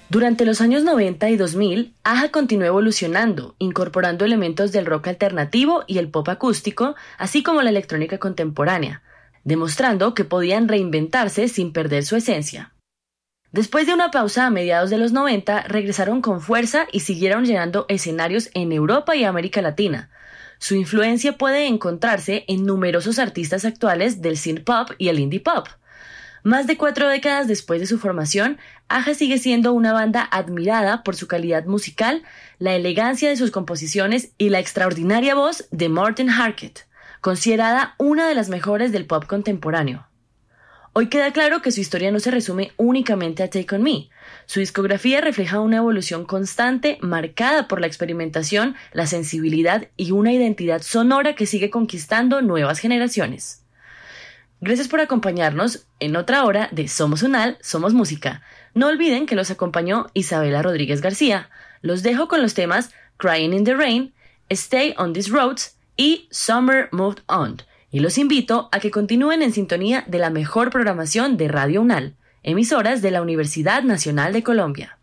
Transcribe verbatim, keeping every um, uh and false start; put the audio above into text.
Durante los años noventa y dos mil, Aja continuó evolucionando, incorporando elementos del rock alternativo y el pop acústico, así como la electrónica contemporánea, demostrando que podían reinventarse sin perder su esencia. Después de una pausa a mediados de los noventa, regresaron con fuerza y siguieron llenando escenarios en Europa y América Latina. Su influencia puede encontrarse en numerosos artistas actuales del synth pop y el indie pop. Más de cuatro décadas después de su formación, Aja sigue siendo una banda admirada por su calidad musical, la elegancia de sus composiciones y la extraordinaria voz de Morten Harket, considerada una de las mejores del pop contemporáneo. Hoy queda claro que su historia no se resume únicamente a Take On Me. Su discografía refleja una evolución constante marcada por la experimentación, la sensibilidad y una identidad sonora que sigue conquistando nuevas generaciones. Gracias por acompañarnos en otra hora de Somos Unal, Somos Música. No olviden que los acompañó Isabela Rodríguez García. Los dejo con los temas Crying in the Rain, Stay on These Roads y Summer Moved On. Y los invito a que continúen en sintonía de la mejor programación de Radio Unal, emisoras de la Universidad Nacional de Colombia.